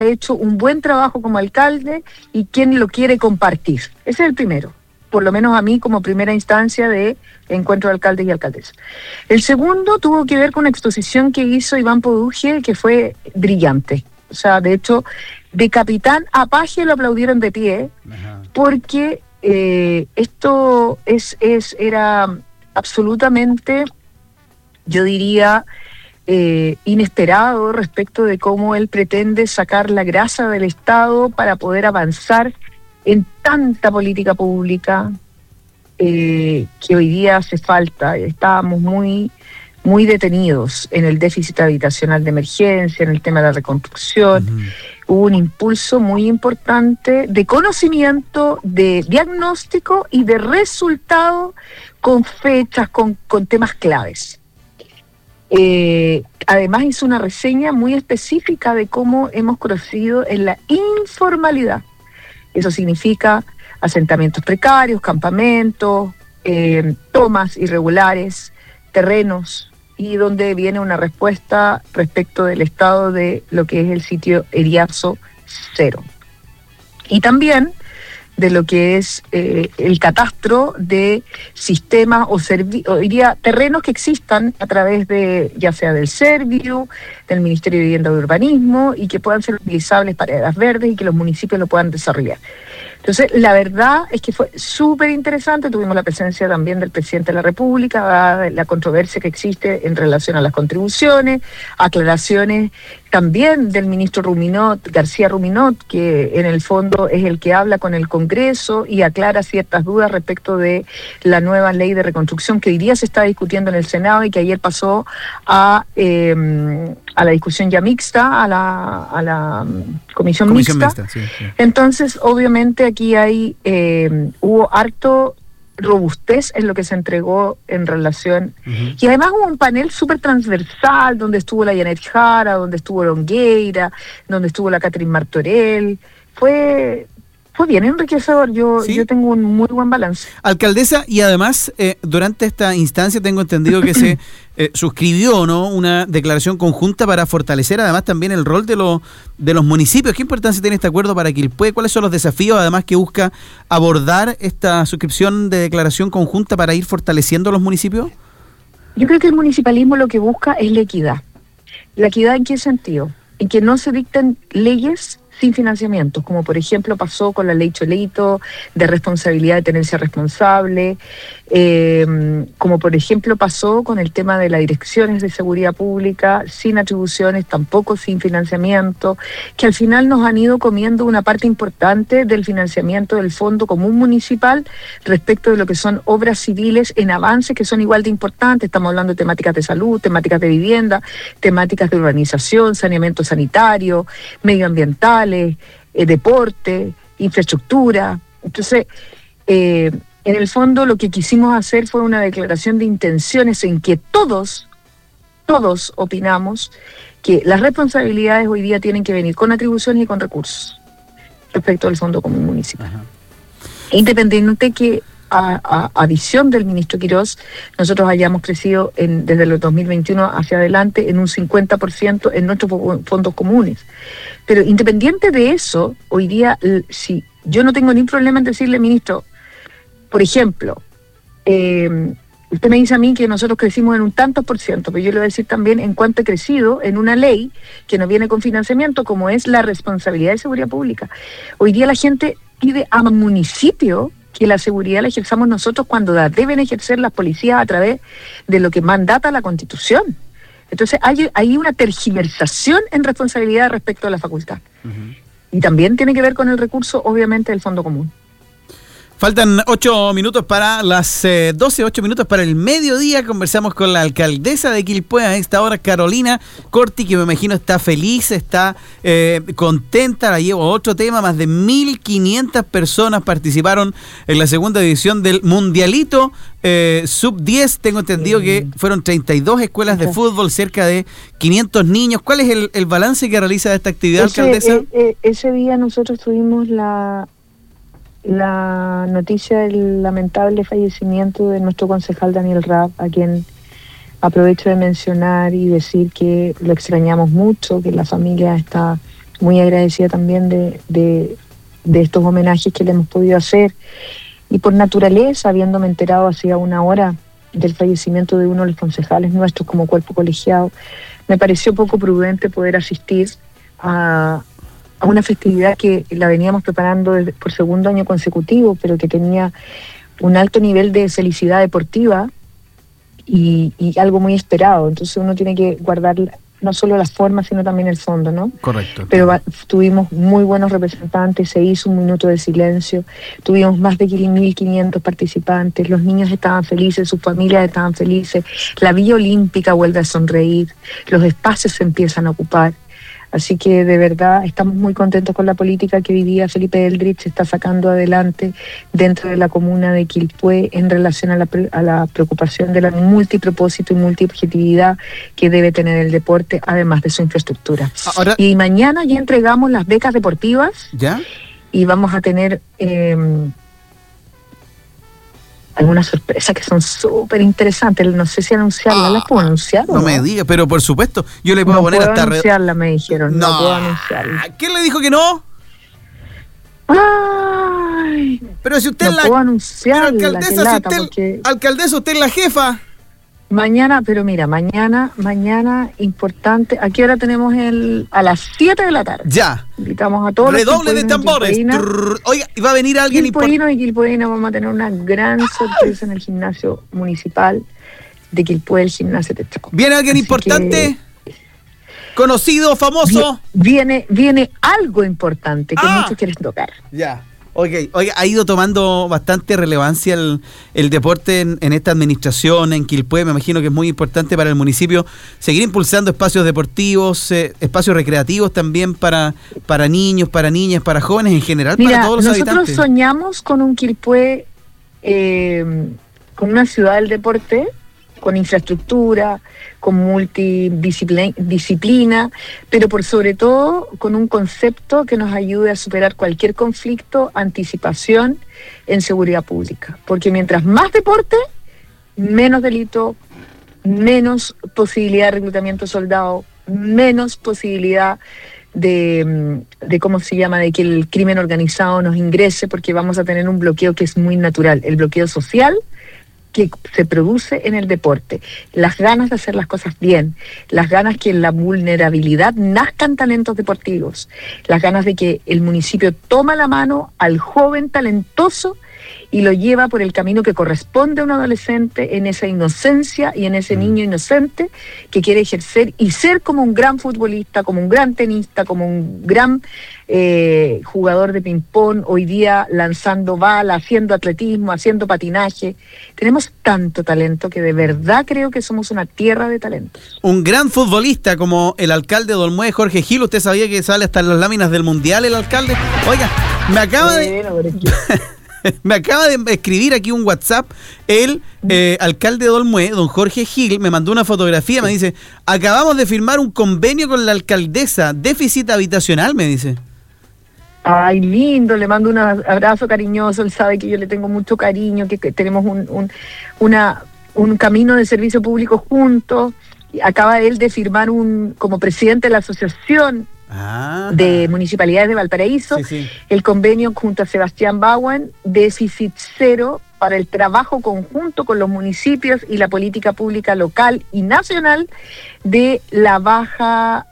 hecho un buen trabajo como alcalde y quién lo quiere compartir. Ese es el primero, por lo menos a mí como primera instancia de encuentro de alcaldes y alcaldesas. El segundo tuvo que ver con una exposición que hizo Iván Poduje, que fue brillante. O sea, de hecho, de capitán a paje lo aplaudieron de pie, porque esto era absolutamente, yo diría, inesperado respecto de cómo él pretende sacar la grasa del Estado para poder avanzar en tanta política pública que hoy día hace falta. Estábamos muy detenidos en el déficit habitacional de emergencia, en el tema de la reconstrucción. Hubo un impulso muy importante de conocimiento, de diagnóstico y de resultado con fechas, con temas claves. Además hizo una reseña muy específica de cómo hemos crecido en la informalidad. Eso significa asentamientos precarios, campamentos, tomas irregulares, terrenos, y donde viene una respuesta respecto del estado de lo que es el sitio Eriazo 0. Y también de lo que es el catastro de sistemas o diría terrenos que existan a través de, ya sea del Serviu, del Ministerio de Vivienda y Urbanismo, y que puedan ser utilizables para áreas verdes y que los municipios lo puedan desarrollar. Entonces, la verdad es que fue súper interesante. Tuvimos la presencia también del presidente de la República, la controversia que existe en relación a las contribuciones, aclaraciones también del ministro García Ruminot, que en el fondo es el que habla con el Congreso y aclara ciertas dudas respecto de la nueva ley de reconstrucción que hoy día se está discutiendo en el Senado y que ayer pasó a la discusión ya mixta, a la comisión mixta. Sí. Entonces, obviamente aquí hubo harto robustez en lo que se entregó en relación, y además hubo un panel súper transversal donde estuvo la Janet Jara, donde estuvo Longueira, donde estuvo la Catherine Martorell. Fue bien enriquecedor. Yo tengo un muy buen balance. Alcaldesa, y además durante esta instancia tengo entendido que se suscribió, ¿no?, una declaración conjunta para fortalecer además también el rol de los municipios. ¿Qué importancia tiene este acuerdo para Quilpué? ¿Cuáles son los desafíos además que busca abordar esta suscripción de declaración conjunta para ir fortaleciendo los municipios? Yo creo que el municipalismo lo que busca es la equidad. ¿La equidad en qué sentido? En que no se dicten leyes sin financiamientos, como por ejemplo pasó con la ley Cholito de responsabilidad de tenencia responsable, como por ejemplo pasó con el tema de las direcciones de seguridad pública, sin atribuciones, tampoco sin financiamiento, que al final nos han ido comiendo una parte importante del financiamiento del Fondo Común Municipal respecto de lo que son obras civiles en avance, que son igual de importantes. Estamos hablando de temáticas de salud, temáticas de vivienda, temáticas de urbanización, saneamiento sanitario, medioambientales, deporte, infraestructura. Entonces, en el fondo lo que quisimos hacer fue una declaración de intenciones en que todos opinamos que las responsabilidades hoy día tienen que venir con atribuciones y con recursos respecto al Fondo Común Municipal. Ajá. Independiente que a visión del ministro Quirós, nosotros hayamos crecido desde los 2021 hacia adelante en un 50% en nuestros fondos comunes. Pero independiente de eso, hoy día, si yo no tengo ningún problema en decirle, ministro, por ejemplo, usted me dice a mí que nosotros crecimos en un tanto por ciento, pero yo le voy a decir también en cuánto he crecido en una ley que no viene con financiamiento, como es la responsabilidad de seguridad pública. Hoy día la gente pide a municipio que la seguridad la ejerzamos nosotros cuando la deben ejercer las policías a través de lo que mandata la Constitución. Entonces hay una tergiversación en responsabilidad respecto a la facultad. Y también tiene que ver con el recurso, obviamente, del Fondo Común. Faltan 8 minutos para las 12, 8 minutos para el mediodía. Conversamos con la alcaldesa de Quilpué a esta hora, Carolina Corti, que me imagino está feliz, está contenta. La llevo a otro tema. Más de 1.500 personas participaron en la segunda edición del Mundialito Sub-10. Tengo entendido que fueron 32 escuelas de fútbol, cerca de 500 niños. ¿Cuál es el balance que realiza de esta actividad, alcaldesa? Ese día nosotros tuvimos la noticia del lamentable fallecimiento de nuestro concejal Daniel Raab, a quien aprovecho de mencionar y decir que lo extrañamos mucho, que la familia está muy agradecida también de estos homenajes que le hemos podido hacer. Y por naturaleza, habiéndome enterado hacía una hora del fallecimiento de uno de los concejales nuestros como cuerpo colegiado, me pareció poco prudente poder asistir a una festividad que la veníamos preparando por segundo año consecutivo, pero que tenía un alto nivel de felicidad deportiva y algo muy esperado. Entonces uno tiene que guardar no solo las formas, sino también el fondo, ¿no? Correcto. Pero tuvimos muy buenos representantes, se hizo un minuto de silencio, tuvimos más de 1.500 participantes, los niños estaban felices, sus familias estaban felices, la Villa Olímpica vuelve a sonreír, los espacios se empiezan a ocupar. Así que de verdad estamos muy contentos con la política que hoy día Felipe Eldritch está sacando adelante dentro de la comuna de Quilpué en relación a la preocupación de la multipropósito y multiobjetividad que debe tener el deporte, además de su infraestructura. Ahora, y mañana ya entregamos las becas deportivas. ¿ya? Y vamos a tener algunas sorpresas que son súper interesantes. No sé si anunciarlas. ¿Las puedo anunciar? No me diga, pero por supuesto, yo le puedo no poner puedo hasta... anunciarla, me dijeron. No puedo anunciarla. ¿Quién le dijo que no? Ay, pero si usted no es la... puedo anunciarla, pero alcaldesa, lata, si usted, porque... alcaldesa, usted es la jefa. Mañana, pero mira, mañana importante. ¿A qué hora tenemos a las 7 de la tarde? Ya. Invitamos a todos. Redoble de tambores. Oiga, ¿y va a venir alguien importante? Quilpueína, vamos a tener una gran sorpresa en el gimnasio municipal de Quilpué, el gimnasio Tetraco. ¿Viene alguien importante? ¿Conocido, famoso? Viene algo importante que muchos quieren tocar. Ya. Oiga, ha ido tomando bastante relevancia el deporte en esta administración en Quilpué. Me imagino que es muy importante para el municipio seguir impulsando espacios deportivos, espacios recreativos también para niños, para niñas, para jóvenes en general. Mira, para todos los habitantes. Nosotros soñamos con un Quilpué, con una ciudad del deporte, con infraestructura, con multidisciplina, pero por sobre todo con un concepto que nos ayude a superar cualquier conflicto, anticipación en seguridad pública. Porque mientras más deporte, menos delito, menos posibilidad de reclutamiento de soldados, menos posibilidad de cómo se llama, de que el crimen organizado nos ingrese, porque vamos a tener un bloqueo que es muy natural, el bloqueo social, que se produce en el deporte, las ganas de hacer las cosas bien, las ganas que en la vulnerabilidad nazcan talentos deportivos, las ganas de que el municipio toma la mano al joven talentoso y lo lleva por el camino que corresponde a un adolescente en esa inocencia y en ese niño inocente que quiere ejercer y ser como un gran futbolista, como un gran tenista, como un gran jugador de ping-pong, hoy día lanzando bala, haciendo atletismo, haciendo patinaje. Tenemos tanto talento que de verdad creo que somos una tierra de talentos. Un gran futbolista como el alcalde de Olmué, Jorge Gil. ¿Usted sabía que sale hasta en las láminas del Mundial el alcalde? Oiga, me acaba me acaba de escribir aquí un WhatsApp el alcalde de Olmué, don Jorge Gil, me mandó una fotografía, me dice, acabamos de firmar un convenio con la alcaldesa, déficit habitacional, me dice. Ay, lindo, le mando un abrazo cariñoso, él sabe que yo le tengo mucho cariño, que tenemos un camino de servicio público juntos. Acaba él de firmar como presidente de la asociación de municipalidades de Valparaíso, el convenio junto a Sebastián Bauen, déficit cero para el trabajo conjunto con los municipios y la política pública local y nacional de la baja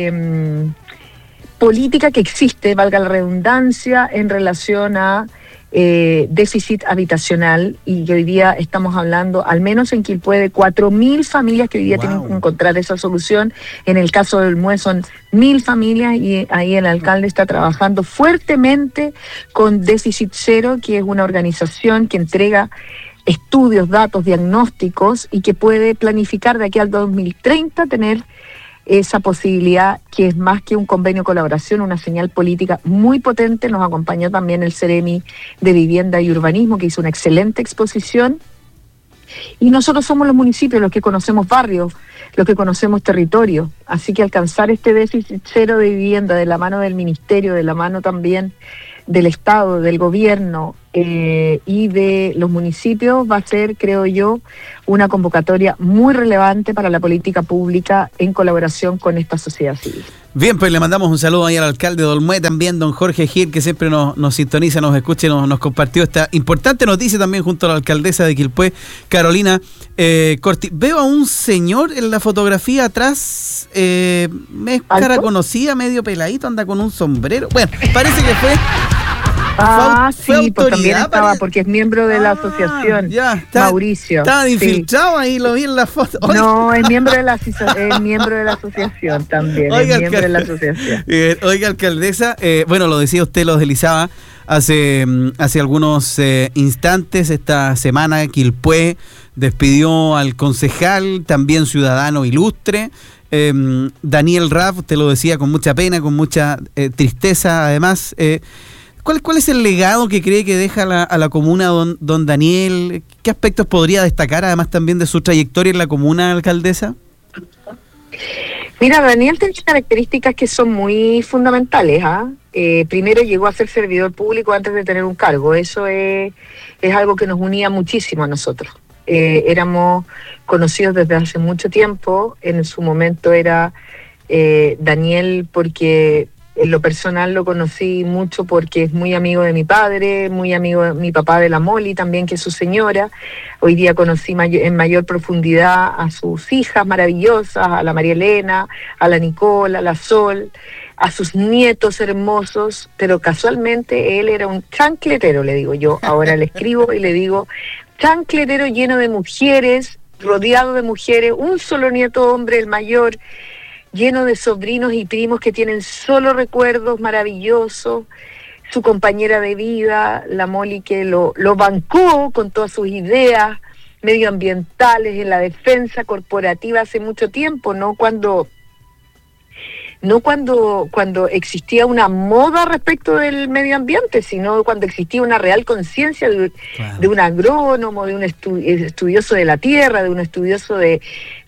política que existe, valga la redundancia, en relación a déficit habitacional, y que hoy día estamos hablando, al menos en Quilpué, de 4.000 familias que hoy día tienen que encontrar esa solución. En el caso del MUE son 1.000 familias, y ahí el alcalde está trabajando fuertemente con Déficit Cero, que es una organización que entrega estudios, datos, diagnósticos, y que puede planificar de aquí al 2030 tener esa posibilidad, que es más que un convenio de colaboración, una señal política muy potente. Nos acompañó también el Ceremi de Vivienda y Urbanismo, que hizo una excelente exposición. Y nosotros somos los municipios los que conocemos barrios, los que conocemos territorio. Así que alcanzar este déficit cero de vivienda de la mano del ministerio, de la mano también del Estado, del gobierno y de los municipios, va a ser, creo yo, una convocatoria muy relevante para la política pública en colaboración con esta sociedad civil. Bien, pues le mandamos un saludo ahí al alcalde de Olmué, también don Jorge Gil, que siempre nos sintoniza, nos escucha y nos compartió esta importante noticia también junto a la alcaldesa de Quilpué, Carolina Corti. Veo a un señor en la fotografía atrás, es cara conocida, medio peladito, anda con un sombrero. Bueno, parece que fue... sí, pues también estaba, porque es miembro de la asociación, Mauricio. Estaba infiltrado ahí, lo vi en la foto. Oiga. No, es miembro de la asociación también, oiga, es miembro de la asociación. Oiga, alcaldesa, bueno, lo decía usted, lo deslizaba hace algunos instantes. Esta semana Quilpué despidió al concejal, también ciudadano ilustre, Daniel Raff. Usted lo decía con mucha pena, con mucha tristeza, además. ¿Cuál es el legado que cree que deja a la comuna don Daniel? ¿Qué aspectos podría destacar, además también de su trayectoria en la comuna, alcaldesa? Mira, Daniel tiene características que son muy fundamentales. Primero, llegó a ser servidor público antes de tener un cargo. Eso es algo que nos unía muchísimo a nosotros. Éramos conocidos desde hace mucho tiempo. En su momento era Daniel, porque... En lo personal lo conocí mucho porque es muy amigo de mi padre, muy amigo de mi papá, de la Moli también, que es su señora. Hoy día conocí en mayor profundidad a sus hijas maravillosas, a la María Elena, a la Nicola, a la Sol, a sus nietos hermosos, pero casualmente él era un chancletero, le digo yo. Ahora le escribo y le digo, chancletero lleno de mujeres, rodeado de mujeres, un solo nieto hombre, el mayor, lleno de sobrinos y primos que tienen solo recuerdos maravillosos, su compañera de vida, la Moli, que lo bancó con todas sus ideas medioambientales en la defensa corporativa hace mucho tiempo, no cuando existía una moda respecto del medio ambiente, sino cuando existía una real conciencia de un agrónomo, de un estudioso de la tierra, de un estudioso de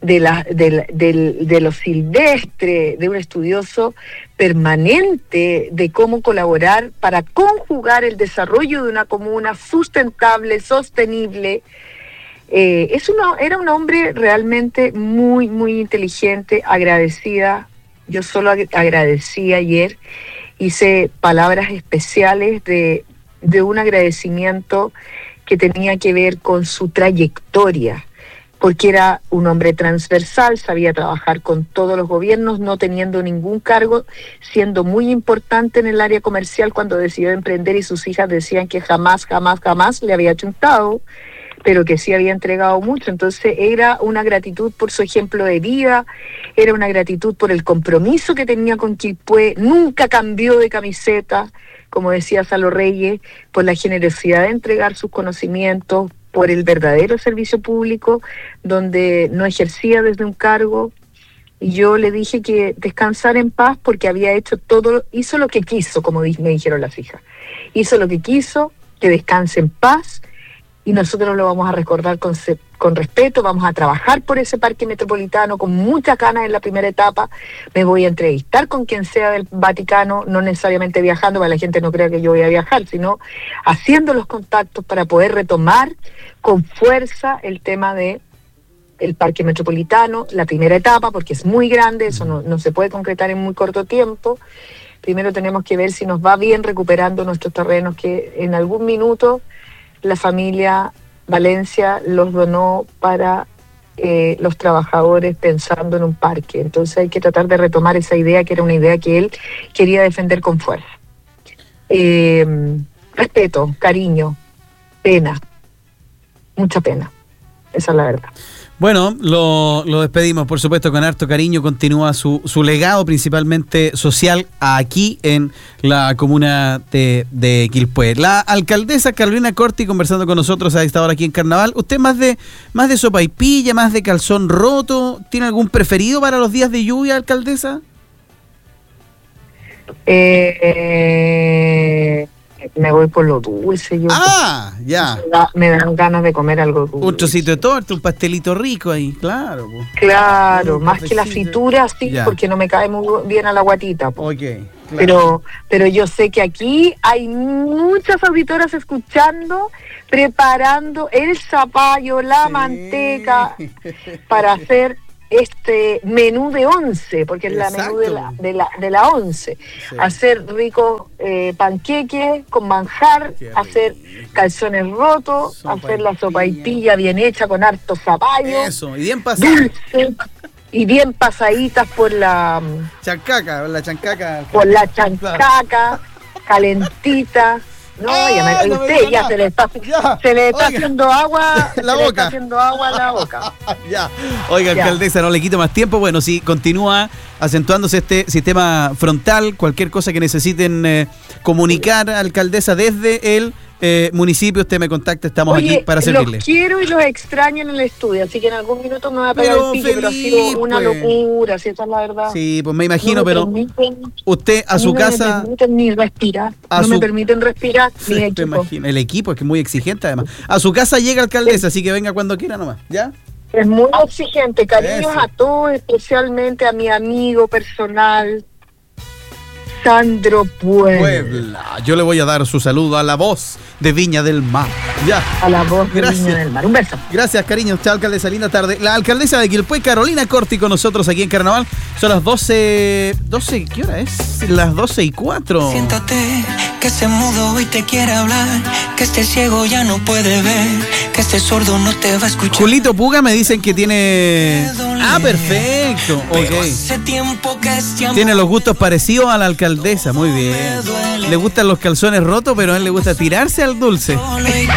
lo silvestre, de un estudioso permanente de cómo colaborar para conjugar el desarrollo de una comuna sustentable, sostenible. Era un hombre realmente muy, muy inteligente, agradecida. Yo solo agradecí ayer, hice palabras especiales de un agradecimiento que tenía que ver con su trayectoria, porque era un hombre transversal, sabía trabajar con todos los gobiernos, no teniendo ningún cargo, siendo muy importante en el área comercial cuando decidió emprender, y sus hijas decían que jamás le había chuntado, pero que sí había entregado mucho. Entonces era una gratitud por su ejemplo de vida, era una gratitud por el compromiso que tenía con Quilpué, nunca cambió de camiseta, como decía Salo Reyes, por la generosidad de entregar sus conocimientos, por el verdadero servicio público, donde no ejercía desde un cargo. Y yo le dije que descansara en paz porque había hecho todo, hizo lo que quiso, como me dijeron las hijas. Hizo lo que quiso, que descanse en paz, y nosotros lo vamos a recordar con respeto. Vamos a trabajar por ese parque metropolitano con muchas ganas en la primera etapa. Me voy a entrevistar con quien sea del Vaticano, no necesariamente viajando, para que la gente no crea que yo voy a viajar, sino haciendo los contactos para poder retomar con fuerza el tema de el parque metropolitano, la primera etapa, porque es muy grande, eso no se puede concretar en muy corto tiempo. Primero tenemos que ver si nos va bien recuperando nuestros terrenos, que en algún minuto la familia Valencia los donó para los trabajadores, pensando en un parque. Entonces hay que tratar de retomar esa idea, que era una idea que él quería defender con fuerza. Respeto, cariño, pena, mucha pena. Esa es la verdad. Bueno, lo despedimos, por supuesto, con harto cariño. Continúa su legado, principalmente social, aquí en la comuna de Quilpué. La alcaldesa Carolina Corti conversando con nosotros a esta hora aquí en Carnaval. ¿Usted más de sopaipilla, más de calzón roto? ¿Tiene algún preferido para los días de lluvia, alcaldesa? Me voy por lo dulce. Ya. Me dan ganas de comer algo dulce. Un trocito de torta, un pastelito rico ahí, claro. Claro, más que la fritura, sí, ya. Porque no me cae muy bien a la guatita. Okay, claro. Pero yo sé que aquí hay muchas auditoras escuchando, preparando el zapallo, la manteca, para hacer este menú de 11, porque es la menú de la 11. Sí. Hacer ricos panqueques con manjar, hacer calzones rotos, hacer la sopaipilla bien hecha con harto zapallo. Eso, y bien pasada. Dulce, y bien pasaditas por la chancaca. Por la chancaca, calentita. No, usted ya se le está haciendo agua la boca. Está haciendo agua a la boca. Ya. Oiga, alcaldesa, no le quito más tiempo. Bueno, si continúa acentuándose este sistema frontal, cualquier cosa que necesiten comunicar, alcaldesa, desde el municipio, usted me contacta, estamos aquí para servirle. Los quiero y los extraño en el estudio, así que en algún minuto me va a pegar el pique, pero ha sido una locura, si esa es la verdad. Sí, pues me imagino, pero usted a su casa... No me permiten ni respirar, me permiten respirar, sí, mi equipo. El equipo es que es muy exigente además. A su casa llega, alcaldesa, así que venga cuando quiera nomás, ¿ya? Es muy exigente, cariños a todos, especialmente a mi amigo personal, Sandro Puebla. Yo le voy a dar su saludo a la voz de Viña del Mar. Ya. A la voz de Viña del Mar. Un beso. Gracias, cariño. Chao, alcaldesa. Linda tarde. La alcaldesa de Quilpué, Carolina Corti, con nosotros aquí en Carnaval. Son las 12. ¿Qué hora es? Las 12:04. Siéntate, que este mudo hoy te quiere hablar, que este ciego ya no puede ver, que este sordo no te va a escuchar. Julito Puga me dicen que tiene... Ah, perfecto. Ok. Tiene los gustos parecidos a la alcaldesa. Muy bien. Le gustan los calzones rotos, pero a él le gusta tirarse al dulce.